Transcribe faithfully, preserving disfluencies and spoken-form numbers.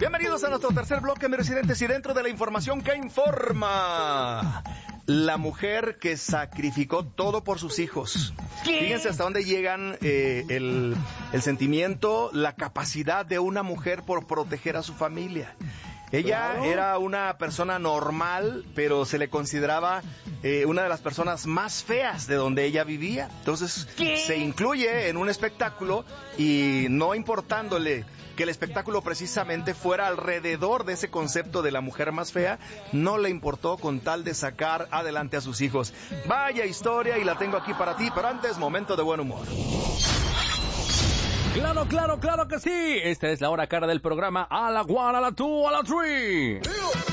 Bienvenidos a nuestro tercer bloque, mis residentes, y dentro de la información que informa, la mujer que sacrificó todo por sus hijos. ¿Qué? Fíjense hasta dónde llegan eh, el, el sentimiento, la capacidad de una mujer por proteger a su familia. Ella claro. era una persona normal, pero se le consideraba eh, una de las personas más feas de donde ella vivía. Entonces, ¿qué? Se incluye en un espectáculo y no importándole que el espectáculo precisamente fuera alrededor de ese concepto de la mujer más fea, no le importó con tal de sacar adelante a sus hijos. Vaya historia y la tengo aquí para ti, pero antes, momento de buen humor. Claro, claro, claro que sí. Esta es la hora cara del programa. A la one, a la two, a la three.